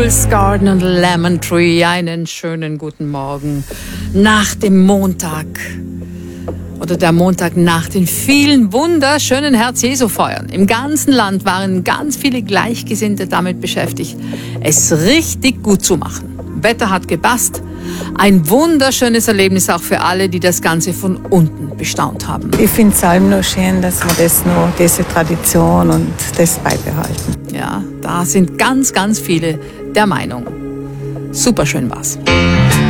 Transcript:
Fool's Garden und Lemon Tree. Einen schönen guten Morgen nach dem Montag. Oder der Montag nach den vielen wunderschönen Herz-Jesu-Feuern. Im ganzen Land waren ganz viele Gleichgesinnte damit beschäftigt, es richtig gut zu machen. Wetter hat gepasst. Ein wunderschönes Erlebnis auch für alle, die das Ganze von unten bestaunt haben. Ich finde es allem noch schön, dass wir diese Tradition und das beibehalten. Ja, da sind ganz, ganz viele der Meinung. Super schön war's.